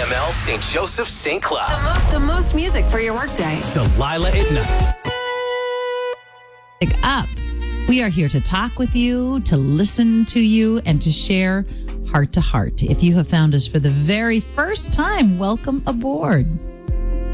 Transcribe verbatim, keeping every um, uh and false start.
M L Saint Joseph Saint Cloud. The most, the most music for your workday. Delilah at night. Pick up. We are here to talk with you, to listen to you, and to share heart to heart. If you have found us for the very first time, welcome aboard.